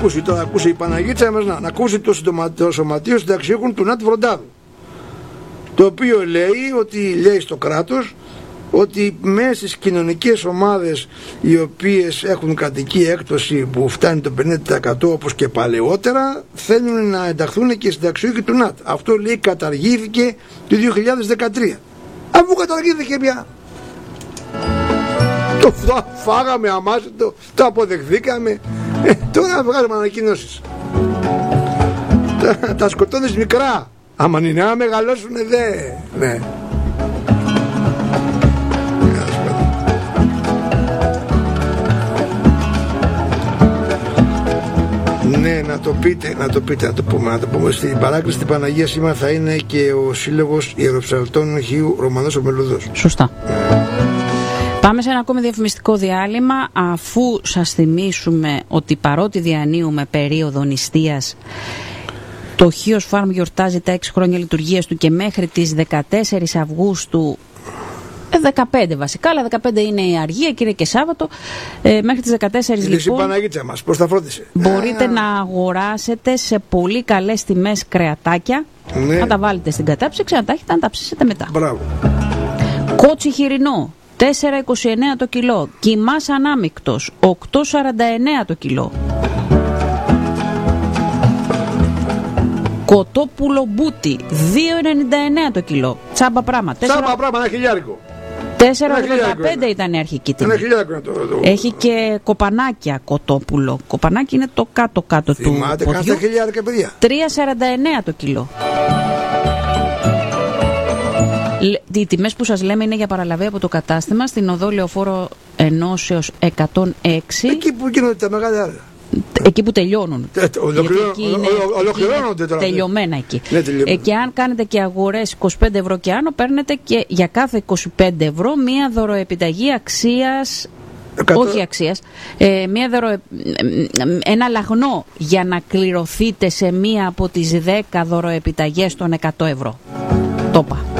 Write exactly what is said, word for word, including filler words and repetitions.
ακούσει, τώρα ακούσει η Παναγίτσα μας να, να ακούσει το, το σωματείο συνταξιούχων του Νάτ Βροντάδου, το οποίο λέει ότι λέει στο κράτος ότι μέσα στις κοινωνικές ομάδες οι οποίες έχουν κατοική έκπτωση που φτάνει το πενήντα τοις εκατό όπως και παλαιότερα, θέλουν να ενταχθούν και οι συνταξιούχοι του ΝΑΤ. Αυτό λέει καταργήθηκε το δύο χιλιάδες δεκατρία. Αφού καταργήθηκε πια, το φάγαμε αμάσιτο, το αποδεχθήκαμε, ε, τώρα βγάζουμε ανακοινώσεις. Τα, τα σκοτώνεις μικρά, άμα είναι να μεγαλώσουν δε, ναι. Ναι, να το πείτε, να το πείτε, να το πούμε, να το πούμε. Στην παράκληση στην Παναγία σήμερα θα είναι και ο Σύλλογος Ιεροψαλτών Χίου Ρωμανός ο Μελουδός. Σωστά. Πάμε σε ένα ακόμη διαφημιστικό διάλειμμα, αφού σας θυμίσουμε ότι παρότι διανύουμε περίοδο νηστείας, το Χίος Φάρμ γιορτάζει τα έξι χρόνια λειτουργίας του και μέχρι τις δεκατέσσερις Αυγούστου, δεκαπέντε βασικά, αλλά δεκαπέντε είναι η αργία και είναι και Σάββατο, ε, μέχρι τις δεκατέσσερις είναι λοιπόν η Παναγίτσα μας, πώς τα φρόντισε. Μπορείτε να αγοράσετε σε πολύ καλές τιμές κρεατάκια, ναι. Να τα βάλετε στην κατάψυξη, να τα έχετε, να τα ψήσετε μετά. Μπράβο. Κότσι χοιρινό τέσσερα είκοσι εννέα το κιλό. Κιμάς ανάμεικτος οκτώ σαράντα εννέα το κιλό. Κοτόπουλο μπούτι δύο ενενήντα εννέα το κιλό. Τσάμπα πράγμα. Τσάμπα πράγμα, ένα χιλιάρικο. τέσσερα ογδόντα πέντε ήταν η αρχική τιμή. Ένα χιλιάρικο είναι το, το... Έχει και κοπανάκια κοτόπουλο. Κοπανάκι είναι το κάτω-κάτω του θυμάται, ποδιού. Θυμάται χιλιάρικα, παιδιά. τρία σαράντα εννέα το κιλό. Οι τιμές που σας λέμε είναι για παραλαβή από το κατάστημα στην οδό Λεωφόρο Ενώσεως εκατόν έξι. Εκεί που γίνονται τα μεγάλα άλλα. Εκεί που τελειώνουν. Ολοκληρώνονται τώρα. Τελειωμένα εκεί. Ναι, τελειωμένα. Ε, και αν κάνετε και αγορές είκοσι πέντε ευρώ και άνω, παίρνετε και για κάθε είκοσι πέντε ευρώ μία δωροεπιταγή αξίας. εκατό... Όχι αξίας. Ε, μία δωρο... Ένα λαγνό για να κληρωθείτε σε μία από τις δέκα δωροεπιταγές των εκατό ευρώ. Το είπα.